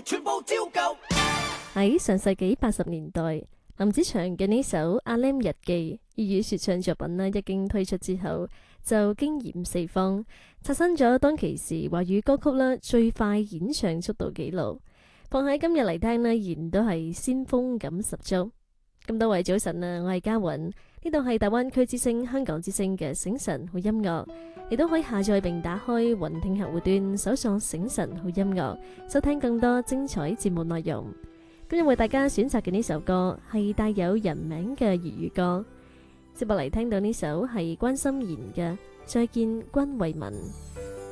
全部照舊。 喺上世紀80年代，林子祥嘅呢首《阿 Lam 日記》粵語說唱作品呢，一經推出之後就驚豔四方，刷新咗當其時華語歌曲啦最快演唱速度紀錄。放喺今日嚟聽呢，依然都係先鋒感十足。咁多位早晨啊，我係嘉韻，呢度係大灣區之聲香港之聲嘅醒神好音樂，你都可以下載並打開雲聽客戶端，搜索醒神好音樂，收聽更多精彩節目內容。今日為大家選擇嘅呢首歌係帶有人名嘅粵語歌，接落嚟聽到呢首係關心妍嘅《再見關惠文》。